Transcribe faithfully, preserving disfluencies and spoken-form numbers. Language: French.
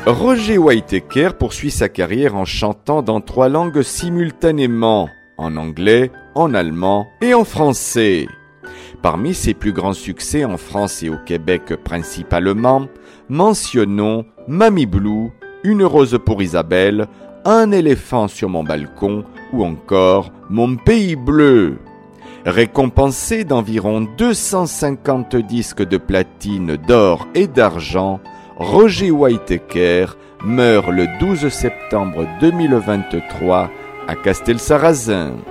Roger Whittaker poursuit sa carrière en chantant dans trois langues simultanément, en anglais, en allemand et en français. Parmi ses plus grands succès en France et au Québec principalement, mentionnons Mamie Blue, Une rose pour Isabelle, Un éléphant sur mon balcon ou encore Mon pays bleu. Récompensé d'environ deux cent cinquante disques de platine, d'or et d'argent, Roger Whittaker meurt le douze septembre deux mille vingt-trois à Castelsarrasin.